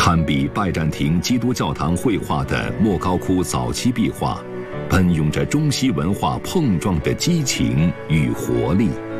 堪比拜占庭基督教堂绘画的莫高窟早期壁画，奔涌着中西文化碰撞的激情与活力。